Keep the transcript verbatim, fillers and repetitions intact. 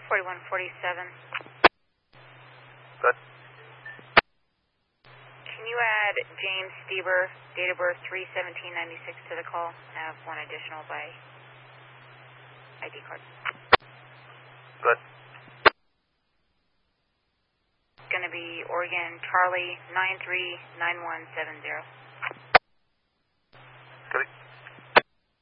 forty-one forty-seven. Good. Can you add James Stieber, date of birth three seventeen ninety-six to the call? I have one additional by I D card. Good. It's going to be Oregon Charlie nine three nine one seven zero.